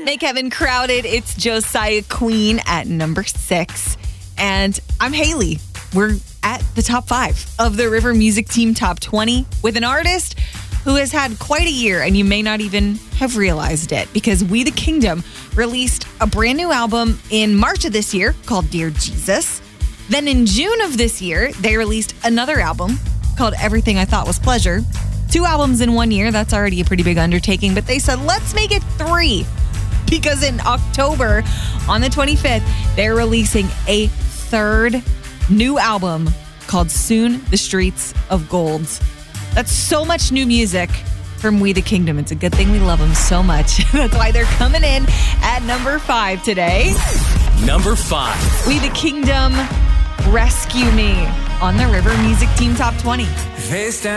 Make Heaven Crowded. It's Josiah Queen at number 6. And I'm Haley. We're at the top 5 of the River Music Team Top 20 with an artist who has had quite a year, and you may not even have realized it, because We the Kingdom released a brand new album in March of this year called Dear Jesus. Then in June of this year, they released another album called Everything I Thought Was Pleasure. 2 albums in 1 year, that's already a pretty big undertaking, but they said, let's make it 3. Because in October, on the 25th, they're releasing a 3rd new album called Soon the Streets of Gold. That's so much new music from We the Kingdom. It's a good thing we love them so much. That's why they're coming in at number 5 today. Number 5. We the Kingdom, Rescue Me on the River Music Team Top 20.